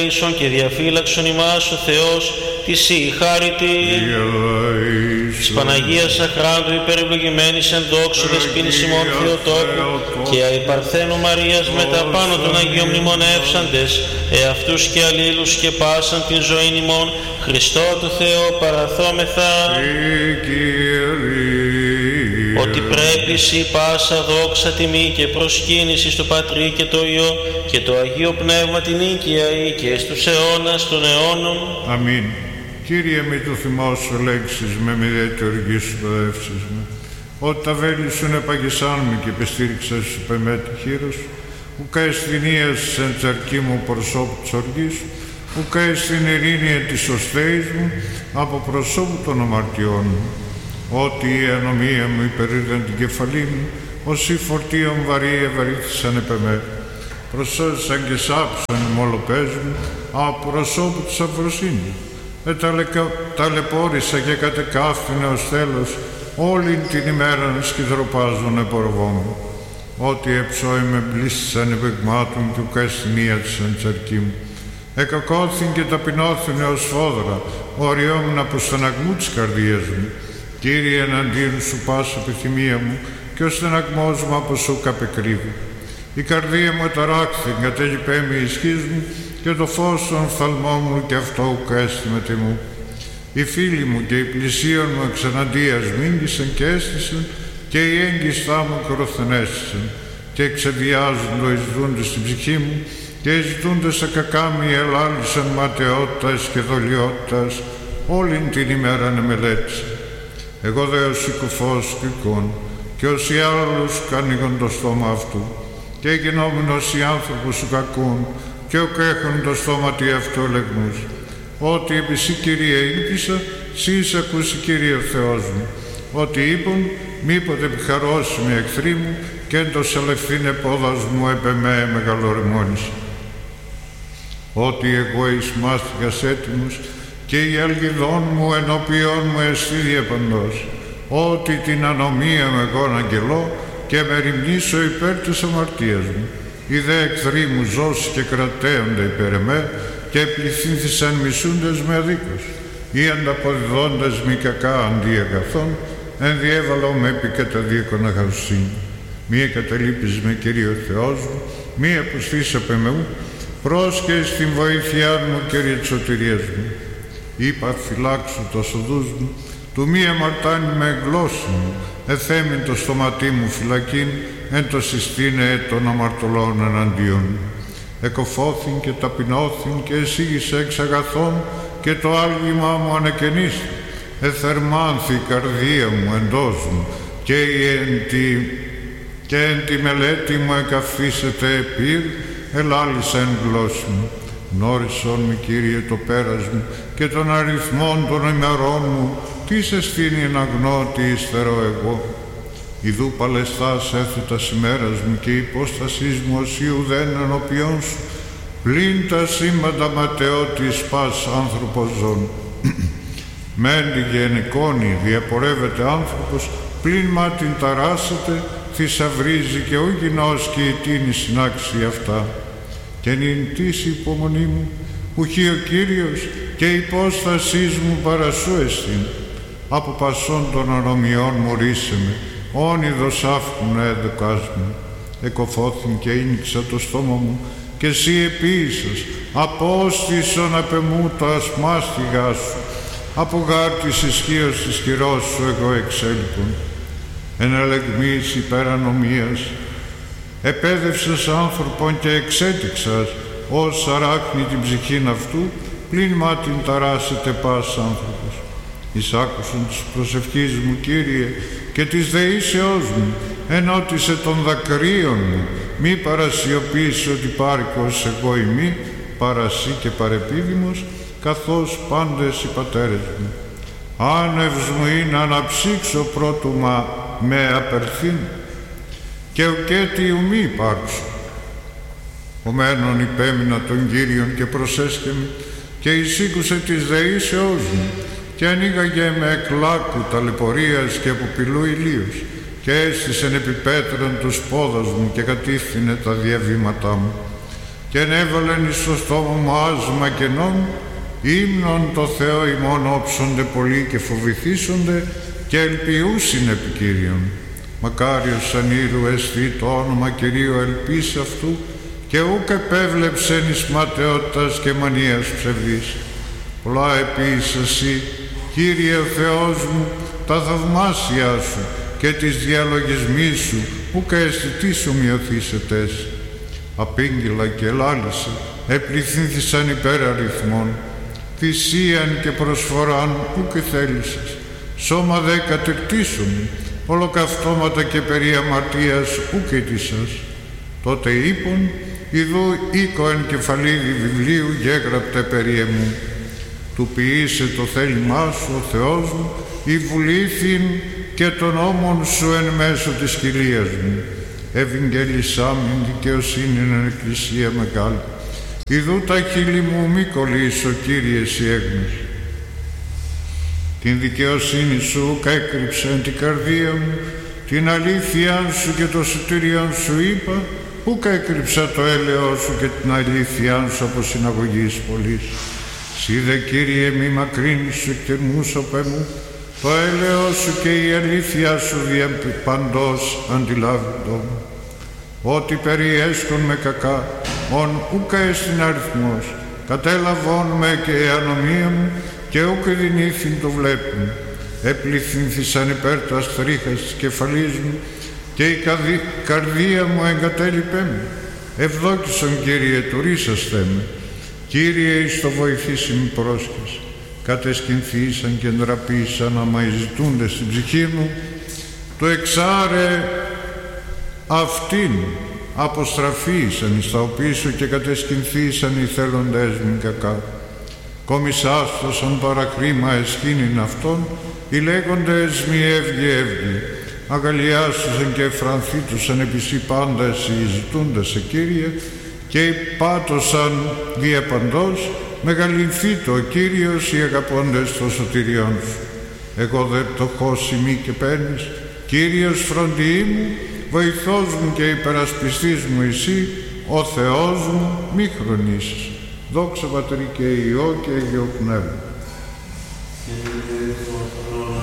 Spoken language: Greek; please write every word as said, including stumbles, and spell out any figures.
και διαφύλαξον ημάς ο Θεός της η χάρητη της Παναγίας Αχράντου υπερευλογημένης εν δόξου δεσποίνης ημών Θεοτόκου και αϊπαρθένου Μαρίας με τα πάνω των Αγίων μνημονεύσαντες εαυτούς και αλλήλους και πάσαν την ζωήν ημών Χριστό του Θεό παραθόμεθα ότι πρέπει σοι πάσα δόξα τιμή και προσκύνηση στο Πατρί και το Υιό και το Αγίο Πνεύμα την οίκαια ή και στους αιώνας των αιώνων. Αμήν. Κύριε, μη του θυμός σου λέξεις με μηδέτη οργή σου παιδεύσεις με, ότι τα βέλη σου επαγγεσάν μου και επιστήριξες σου πεμέτη χείρος, ουκά εστινίας εν τσαρκή μου προσώπου της οργής, ουκά εστιν ειρήνη εν της οστέης μου από προσώπου των αμαρτιών μου. Ότι η ανομία μου υπερήδαν την κεφαλή μου, όσοι φορτίων βαρύ ευαρύθησαν επ' εμέ. Προσώζησαν και σάψαν οι μολοπές μου από προσώπου της αφροσύνης. Εταλεκα... Ταλαιπώρησα και κατεκάφθηνε ως τέλος όλη την ημέρα σκυδροπάζουν επορβό μου. Ότι εψώοι με μπλίστησαν επεγμάτων και ουκαστηνία της εν τσαρκή μου. Εκακώθην και ταπεινώθην ως φόδρα, οριόμουν από στεναγμού της καρδίας μου. Κύριε, εναντίον σου πάσα επιθυμία μου και ο στεναγμός μου από σου καπεκρύβει. Η καρδία μου εταράχθη, κατέλειπέ με η ισχύς μου και το φως των φθαλμών μου και αυτό ουκ αίσθημεται μου. Οι φίλοι μου και οι πλησίον μου εξαναντίας μίγγισαν και έστησαν και οι έγκυστά μου κοροθενέστησαν και εξεδιάζουν το εισδούνται στην ψυχή μου και εισδούνται σε κακάμι ελάλησαν ματαιότητας και δολιότητας όλην την ημέρα μελέτησα. Εγώ δε ως οικουφός κρικών και ως οι άλλους κάνοιγον το στόμα αυτού και γινόμενος οι άνθρωποι σου κακούν και οκ έχουν το στόμα τι αυτό λεγμούς. Ότι επί σύ, Κύριε, ήλπισα, σύ εις ακούσει, Κύριε ο Θεός μου. Ότι είπον, μήποτε επιχαρώσιμοι εχθροί μου και εν το σελευθύνε πόδας μου επ' εμέ μεγαλορμόνισε. Ότι εγώ εις μάστιγας έτοιμος και η αλγιδόν μου ενώπιον μου εστίδια παντός, ότι την ανομία με γον αγγελώ και με ρημνήσω υπέρ της αμαρτίας μου. Οι δε εχθροί μου ζώσει και κρατέονται υπέρ εμέ και πληθύνθησαν μισούντες με αδίκως. Ή ανταποδιδώντες μη κακά αντί αγαθών, ενδιέβαλο με επί καταδίκων αγαθοσύνη. Μη εγκαταλείπεις με, Κύριε Θεός μου, μη απουστείς απ' εμού, πρόσκε στην βοήθειά μου, Κύριε της σωτηρίας μου. Είπα φυλάξου το οδούς μου, του μη αμαρτάνει με γλώσσα μου, εθέμην το στοματί μου φυλακήν, εν το συστήνε των αμαρτωλών εναντίον. Εκοφώθην και ταπεινώθην και εισήγησε εξ αγαθών και το άλγημά μου ανεκαινίστη. Εθερμάνθη η καρδία μου εντός μου και, εν τη, και εν τη μελέτη μου εκαφίσεται επίρ, ελάλησα εν γλώσσα μου. Γνώρισον με, Κύριε, το πέρας μου και των αριθμών των ημερών μου, τι σε στήνει να γνώ τι ύστερο εγώ. Ιδού παλαιστάς έθετας ημέρας μου και η υπόστασής μου ως Ιουδέν ενώπιόν σου, πλην τα σύμπαντα ματαιώτης πας άνθρωπος ζών. Μέντι γενικόνη διαπορεύεται άνθρωπος, πλην μα την ταράσσεται, θησαυρίζει και ου γινώσκει η τίνη συνάξει αυτά. Και νυν της υπομονή μου, ουχή ο Κύριος και η υπόστασής μου παρασού εστιν. Από πασών των ανομιών μου ρίσε με, όνειδος αύκουν έδωκάς μου. Εκοφώθην και ίνιξα το στόμα μου και εσύ επίησας, απόστησον απ' εμού το ασμάστιγά σου. Από γάρ της ισχύος της χειρός σου εγώ εξέλιπον. Εν ελεγμής υπέρ ανομίας, επέδευσες άνθρωπον και εξέτηξας, ως αράχνη την ψυχήν αυτού, πλην μα την ταράσετε πας άνθρωπος. Εισάκουσον της προσευχής μου, Κύριε, και της δεήσεώς μου, ενώτισε των δακρύων μου, μη παρασιωπήσει ότι πάρικος εγώ ημί, παρασύ και παρεπίδημος, καθώς πάντες οι πατέρες μου. Άνευς μου είναι να αναψύξω πρώτουμα με απερθήν, και ουκέτι ου μη υπάρξω. Ομένων υπέμεινα τον Κύριον και προσέσχεμη και εισήκουσε της δεήσεώς μου και ανοίγαγε με εκλάκου ταλαιπωρίας και από πυλού ηλίους και έστησεν επί πέτραν τους πόδας μου και κατήφθηνε τα διαβήματά μου. και ενέβαλεν εις το στόμα μου άσμα κενών, ύμνον το Θεό ημών όψονται πολλοί και φοβηθήσονται και ελπιούσιν επί Κύριον. Μακάριος ανήρου εστί το όνομα Κυρίου ελπίς αυτού και ούκ επέβλεψεν εις ματαιότητας και μανίας ψευδής. Πολλά επίσης εσύ, Κύριε ο Θεός μου, τα θαυμάσια σου και τις διαλογισμοί σου ούκ αισθητής ομοιωθήσετες. Απήγγειλα και ελάλησε, επληθύνθησαν υπέρ αριθμών, θυσίαν και προσφοράν ούκ θέλησες. Σώμα δε κατεκτήσουν, ολοκαυτώματα και περί αμαρτίας ούκ ετήσας. Τότε είπον, ιδού οίκο εν κεφαλίδι βιβλίου γέγραπτε περί εμού. Του ποιήσε το θέλημά σου ο Θεός μου, η βουλήθην και τον νόμον σου εν μέσω της κοιλίας μου. Ευηγγέλισάμιν δικαιοσύνην εν εκκλησία μεγάλη. Ιδού τα χείλη μου μη κολλήσω, Κύριε, εσύ έγνος. Την δικαιοσύνη σου ούκ έκρυψε εν την καρδία μου, την αλήθεια σου και το σωτήριον σου είπα, ούκ έκρυψα το έλεος σου και την αλήθεια σου από συναγωγής πολλής. Σύ δε, Κύριε, μη μακρύνεις σου και μουσοπέ μου, το έλεος σου και η αλήθεια σου δια παντός αντιλάβητο μου. Ό,τι περιέσκον με κακά, ον ούκα εστιν αριθμός, κατέλαβον με και η ανομία μου, και ούκ δυνήθην το βλέπουν. Επληθύνθησαν υπέρ τας τρίχας της κεφαλής μου, και η καρδία μου εγκατέλειπέ με. Ευδόκησον, Κύριε, τουρίσαστε με. Κύριε, εις το βοηθήσιμη πρόσχες, κατεσκυνθήσαν και ντραπήσαν αμαϊζητούνται στην ψυχή μου, το εξάρε αυτήν αποστραφήσαν εις τα οπίσω και κατεσκυνθήσαν οι θέλοντές μου κακά. Κομισάστοσαν παρακρίμα εσκήνην αυτών, οι λέγοντες μη έβγε έβγε, αγαλιάσουσαν και εφρανθήτουσαν επί σοι πάντα εσύ ζητούντας σε, Κύριε, και υπάτωσαν διεπαντός, μεγαλυνθήτω ο Κύριος οι αγαπώντες των σωτηριών σου. Εγώ δε πτωχός ημί και παίρνεις, Κύριος φροντιή μου, βοηθός μου και υπερασπιστής μου εσύ, ο Θεός μου μη χρονίσεις. Δόξα Πατρί και Υιό και Αγίο Πνεύμα.